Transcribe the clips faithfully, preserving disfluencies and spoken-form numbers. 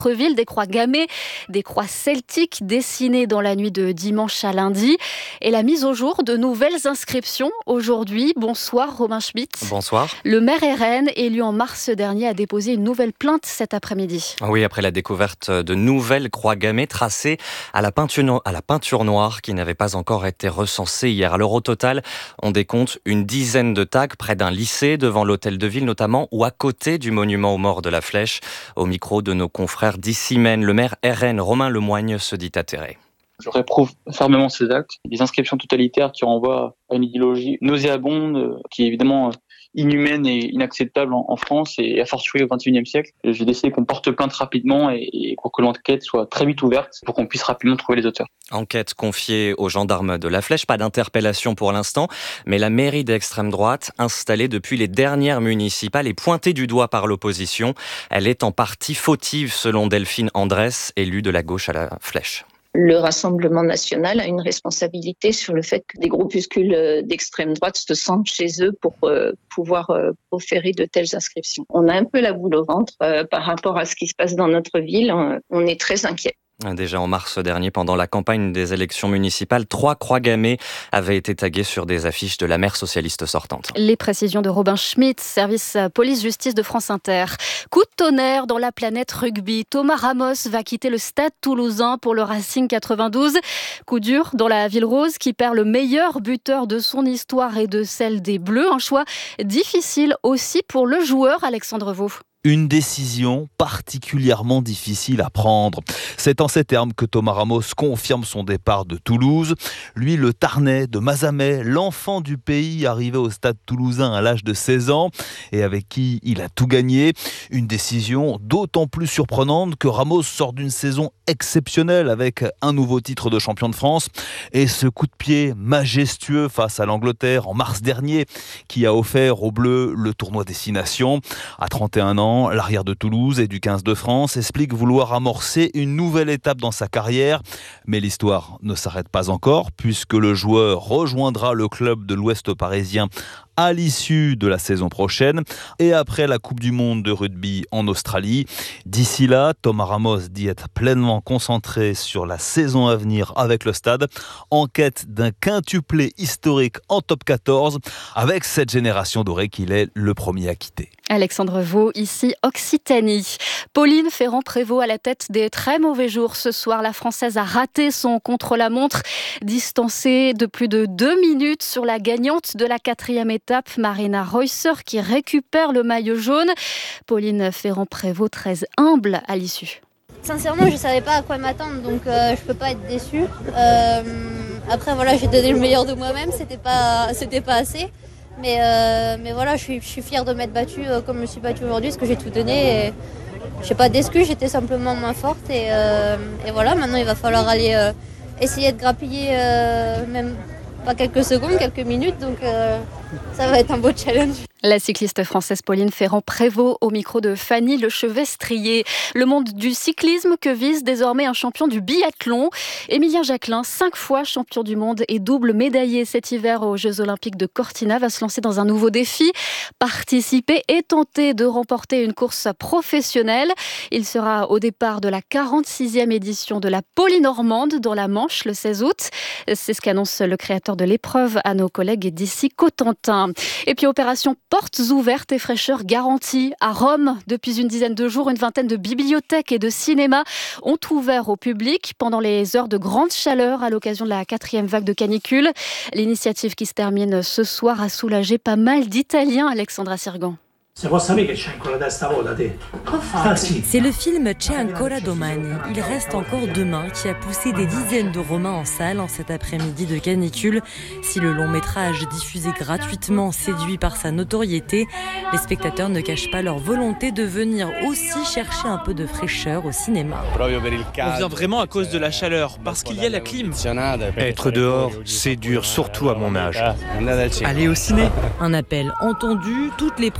Ville, des croix gammées, des croix celtiques dessinées dans la nuit de dimanche à lundi et la mise au jour de nouvelles inscriptions aujourd'hui. Bonsoir Robin Schmitt. Bonsoir. Le maire R N, élu en mars dernier, a déposé une nouvelle plainte cet après-midi. Oui, après la découverte de nouvelles croix gammées tracées à la peinture, no- à la peinture noire qui n'avaient pas encore été recensées hier. Alors au total, on décompte une dizaine de tags près d'un lycée, devant l'hôtel de ville notamment, ou à côté du monument aux morts de la Flèche. Au micro de nos confrères d'Ici Maine, le maire R N, Romain Lemoigne, se dit atterré. Je réprouve fermement ces actes, des inscriptions totalitaires qui renvoient à une idéologie nauséabonde, qui est évidemment inhumaine et inacceptable en, en France et a fortiori au vingt et unième siècle. J'ai décidé qu'on porte plainte rapidement et, et pour que l'enquête soit très vite ouverte pour qu'on puisse rapidement trouver les auteurs. Enquête confiée aux gendarmes de la Flèche, pas d'interpellation pour l'instant, mais la mairie d'extrême droite, installée depuis les dernières municipales et pointée du doigt par l'opposition, elle est en partie fautive selon Delphine Andrès, élue de la gauche à la Flèche. Le Rassemblement national a une responsabilité sur le fait que des groupuscules d'extrême droite se sentent chez eux pour euh, pouvoir euh, proférer de telles inscriptions. On a un peu la boule au ventre euh, par rapport à ce qui se passe dans notre ville. On est très inquiets. Déjà en mars dernier, pendant la campagne des élections municipales, trois croix gammées avaient été taguées sur des affiches de la maire socialiste sortante. Les précisions de Robin Schmitt, service police-justice de France Inter. Coup de tonnerre dans la planète rugby. Thomas Ramos va quitter le stade toulousain pour le Racing quatre-vingt-douze. Coup dur dans la Ville Rose qui perd le meilleur buteur de son histoire et de celle des Bleus. Un choix difficile aussi pour le joueur Alexandre Vaux. Une décision particulièrement difficile à prendre. C'est en ces termes que Thomas Ramos confirme son départ de Toulouse. Lui, le Tarnais de Mazamet, l'enfant du pays arrivé au stade toulousain à l'âge de seize ans et avec qui il a tout gagné. Une décision d'autant plus surprenante que Ramos sort d'une saison exceptionnelle avec un nouveau titre de champion de France et ce coup de pied majestueux face à l'Angleterre en mars dernier qui a offert aux Bleus le tournoi Destination. À trente et un ans, l'arrière de Toulouse et du quinze de France explique vouloir amorcer une nouvelle étape dans sa carrière. Mais l'histoire ne s'arrête pas encore puisque le joueur rejoindra le club de l'Ouest parisien à l'issue de la saison prochaine et après la Coupe du Monde de rugby en Australie. D'ici là, Thomas Ramos dit être pleinement concentré sur la saison à venir avec le Stade, en quête d'un quintuplé historique en top quatorze, avec cette génération dorée qu'il est le premier à quitter. Alexandre Vaux, ici Occitanie. Pauline Ferrand-Prévot à la tête des très mauvais jours. Ce soir, la Française a raté son contre-la-montre, distancée de plus de deux minutes sur la gagnante de la quatrième étape, Marina Reusser, qui récupère le maillot jaune. Pauline Ferrand-Prévot, très humble à l'issue. Sincèrement, je ne savais pas à quoi m'attendre, donc euh, je ne peux pas être déçue. Euh, après, voilà, j'ai donné le meilleur de moi-même, c'était pas, c'était pas assez. Mais, euh, mais voilà, je suis, je suis fière de m'être battue euh, comme je me suis battue aujourd'hui, parce que j'ai tout donné. Et je n'ai pas d'excuses, j'étais simplement moins forte. Et, euh, et voilà, maintenant il va falloir aller euh, essayer de grappiller, euh, même pas quelques secondes, quelques minutes. Donc euh, ça va être un beau challenge. La cycliste française Pauline Ferrand-Prévot au micro de Fanny Lechevestrier. Le monde du cyclisme que vise désormais un champion du biathlon. Émilien Jacquelin, cinq fois champion du monde et double médaillé cet hiver aux Jeux Olympiques de Cortina, va se lancer dans un nouveau défi. Participer et tenter de remporter une course professionnelle. Il sera au départ de la quarante-sixième édition de la Polynormande dans la Manche le seize août. C'est ce qu'annonce le créateur de l'épreuve à nos collègues d'ici Cotentin. Et puis opération portes ouvertes et fraîcheur garantie. À Rome, depuis une dizaine de jours, une vingtaine de bibliothèques et de cinémas ont ouvert au public pendant les heures de grande chaleur à l'occasion de la quatrième vague de canicule. L'initiative qui se termine ce soir a soulagé pas mal d'Italiens, Alexandra Sirgan. Se può sapere che c'è ancora testa vuota te? Ah, c'est le film C'è ancora domani, il reste encore demain, qui a poussé des dizaines de Romains en salle en cet après-midi de canicule. Si le long métrage diffusé gratuitement séduit par sa notoriété, les spectateurs ne cachent pas leur volonté de venir aussi chercher un peu de fraîcheur au cinéma. On vient vraiment à cause de la chaleur, parce qu'il y a la clim. Être dehors, c'est dur, surtout à mon âge. Aller au ciné. Un appel entendu, toutes les projections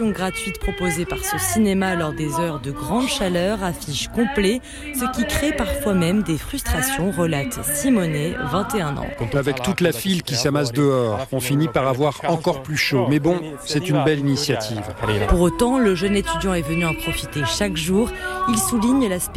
boissons gratuites proposées par ce cinéma lors des heures de grande chaleur affiche complet, ce qui crée parfois même des frustrations, relate Simonet, vingt et un ans. Avec toute la file qui s'amasse dehors, on finit par avoir encore plus chaud. Mais bon, c'est une belle initiative. Pour autant, le jeune étudiant est venu en profiter chaque jour. Il souligne l'aspect